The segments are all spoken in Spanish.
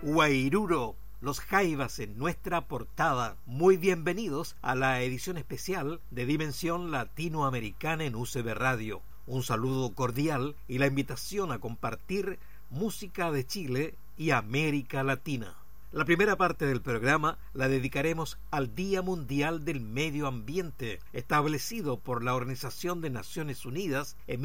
Guairuro, los Jaivas en nuestra portada. Muy bienvenidos a la edición especial de Dimensión Latinoamericana en UCB Radio. Un saludo cordial y la invitación a compartir música de Chile y América Latina. La primera parte del programa la dedicaremos al Día Mundial del Medio Ambiente, establecido por la Organización de Naciones Unidas en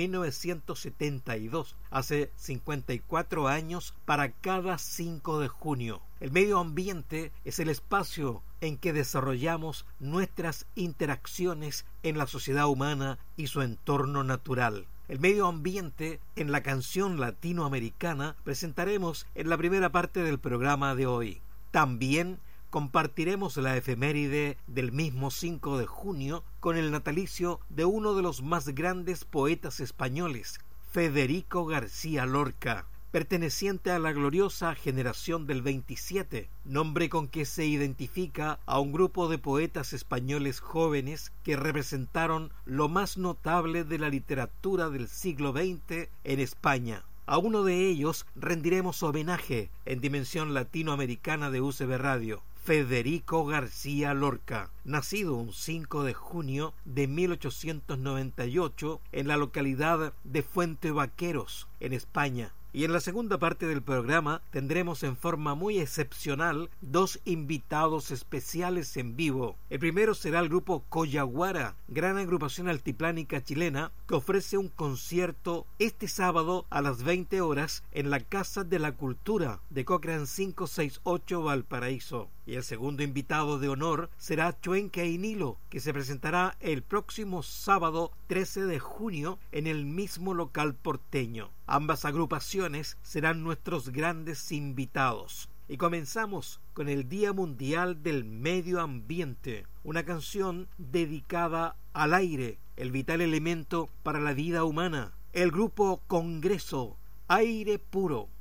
1972, hace 54 años para cada 5 de junio. El medio ambiente es el espacio en que desarrollamos nuestras interacciones en la sociedad humana y su entorno natural. El medio ambiente en la canción latinoamericana presentaremos en la primera parte del programa de hoy. También compartiremos la efeméride del mismo 5 de junio con el natalicio de uno de los más grandes poetas españoles, Federico García Lorca, perteneciente a la gloriosa generación del 27, nombre con que se identifica a un grupo de poetas españoles jóvenes que representaron lo más notable de la literatura del siglo XX en España. A uno de ellos rendiremos homenaje en Dimensión Latinoamericana de UCB Radio. Federico García Lorca, nacido un 5 de junio de 1898 en la localidad de Fuente Vaqueros, en España. Y en la segunda parte del programa tendremos en forma muy excepcional dos invitados especiales en vivo. El primero será el grupo Coyaguara, gran agrupación altiplánica chilena, que ofrece un concierto este sábado a las 20 horas en la Casa de la Cultura de Cochrane 568 Valparaíso. Y el segundo invitado de honor será Chuenca y Nilo, que se presentará el próximo sábado 13 de junio en el mismo local porteño. Ambas agrupaciones serán nuestros grandes invitados. Y comenzamos con el Día Mundial del Medio Ambiente, una canción dedicada al aire, el vital elemento para la vida humana. El grupo Congreso, Aire Puro.